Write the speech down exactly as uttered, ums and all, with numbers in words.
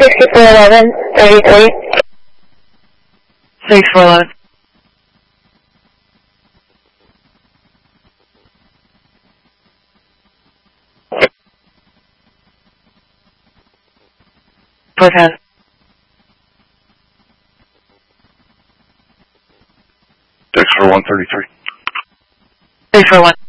sixty-four eleven thirty-three. sixty-four eleven. four ten. six four one thirty-three. six four one.